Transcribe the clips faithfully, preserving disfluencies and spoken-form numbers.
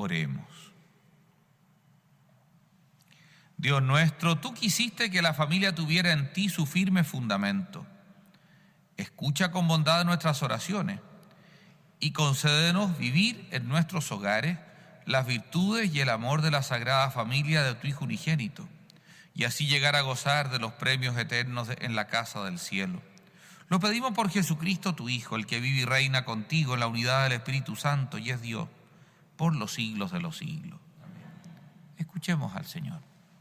Oremos. Dios nuestro, tú quisiste que la familia tuviera en ti su firme fundamento. Escucha con bondad nuestras oraciones y concédenos vivir en nuestros hogares las virtudes y el amor de la Sagrada Familia de tu Hijo unigénito, y así llegar a gozar de los premios eternos en la casa del cielo. Lo pedimos por Jesucristo, tu Hijo, el que vive y reina contigo en la unidad del Espíritu Santo y es Dios por los siglos de los siglos. Amén. Escuchemos al Señor.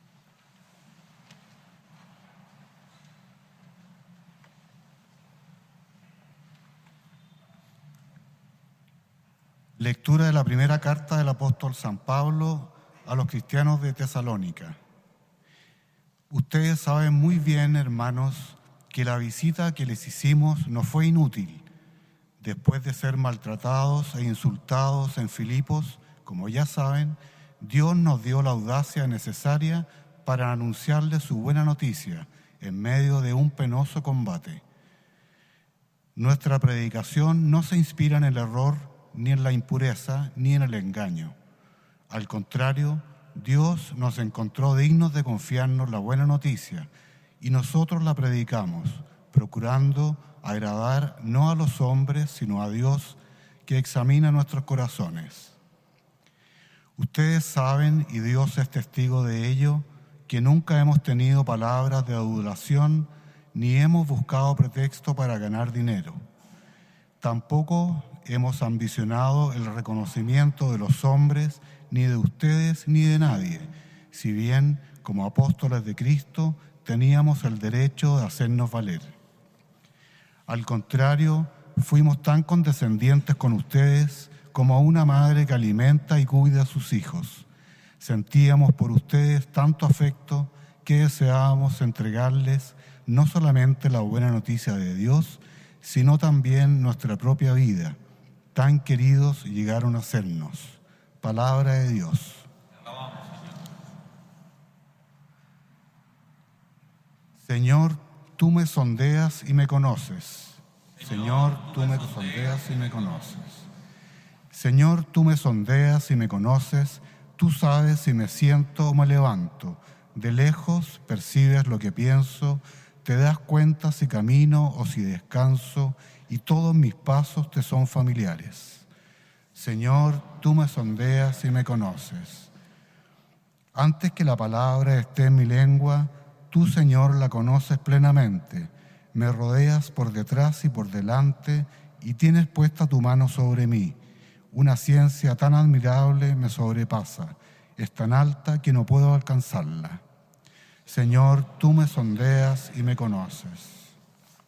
Lectura de la primera carta del apóstol San Pablo a los cristianos de Tesalónica. Ustedes saben muy bien, hermanos, que la visita que les hicimos no fue inútil. Después de ser maltratados e insultados en Filipos, como ya saben, Dios nos dio la audacia necesaria para anunciarles su buena noticia en medio de un penoso combate. Nuestra predicación no se inspira en el error, ni en la impureza, ni en el engaño. Al contrario, Dios nos encontró dignos de confiarnos la buena noticia y nosotros la predicamos, procurando agradar no a los hombres, sino a Dios, que examina nuestros corazones. Ustedes saben, y Dios es testigo de ello, que nunca hemos tenido palabras de adulación ni hemos buscado pretexto para ganar dinero. Tampoco hemos ambicionado el reconocimiento de los hombres, ni de ustedes ni de nadie, si bien, como apóstoles de Cristo, teníamos el derecho de hacernos valer. Al contrario, fuimos tan condescendientes con ustedes como una madre que alimenta y cuida a sus hijos. Sentíamos por ustedes tanto afecto que deseábamos entregarles no solamente la buena noticia de Dios, sino también nuestra propia vida. Tan queridos llegaron a sernos. Palabra de Dios. Señor, tú me sondeas y me conoces. Señor, tú me sondeas y me conoces. Señor, tú me sondeas y me conoces. Tú sabes si me siento o me levanto. De lejos percibes lo que pienso. Te das cuenta si camino o si descanso, y todos mis pasos te son familiares. Señor, tú me sondeas y me conoces. Antes que la palabra esté en mi lengua, tú, Señor, la conoces plenamente. Me rodeas por detrás y por delante, y tienes puesta tu mano sobre mí. Una ciencia tan admirable me sobrepasa. Es tan alta que no puedo alcanzarla. Señor, tú me sondeas y me conoces.